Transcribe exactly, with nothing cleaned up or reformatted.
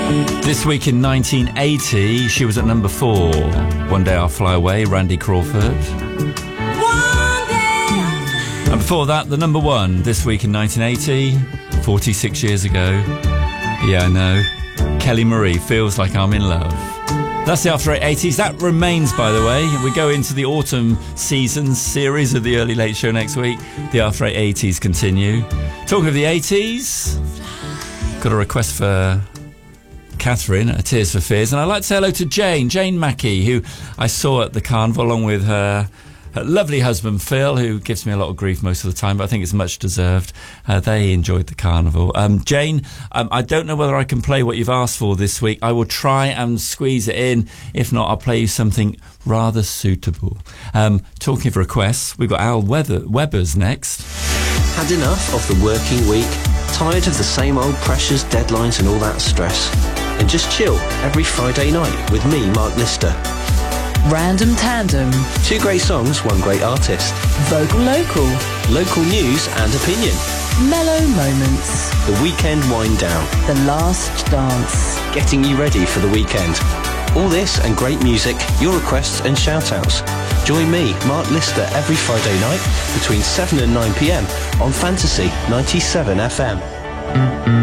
This week in nineteen eighty, she was at number four. One Day I'll Fly Away, Randy Crawford. And before that, the number one, this week in nineteen eighty, forty-six years ago. Yeah, I know. Kelly Marie, Feels Like I'm in Love. That's the After Eight eighties. That remains, by the way. We go into the autumn season series of the Early Late Show next week. The After Eight eighties continue. Talking of the eighties, got a request for Catherine, a Tears for Fears, and I'd like to say hello to Jane, Jane Mackey, who I saw at the carnival along with her, her lovely husband Phil, who gives me a lot of grief most of the time, but I think it's much deserved. Uh, they enjoyed the carnival. Um, Jane, um, I don't know whether I can play what you've asked for this week. I will try and squeeze it in. If not, I'll play you something rather suitable. Um, talking of requests, we've got Al Weather, Webbers next. Had enough of the working week? Tired of the same old pressures, deadlines and all that stress? And just chill every Friday night with me, Mark Lister. Random Tandem. Two great songs, one great artist. Vocal Local. Local news and opinion. Mellow Moments. The weekend wind down. The Last Dance. Getting you ready for the weekend. All this and great music, your requests and shout-outs. Join me, Mark Lister, every Friday night between seven and nine p m on Fantasy ninety-seven F M.